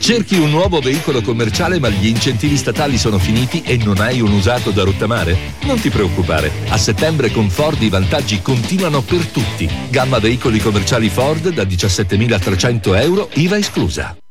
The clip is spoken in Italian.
Cerchi un nuovo veicolo commerciale ma gli incentivi statali sono finiti e non hai un usato da rottamare? Non ti preoccupare, a settembre con Ford i vantaggi continuano per tutti. Gamma veicoli commerciali Ford da 17.300 euro, IVA esclusa.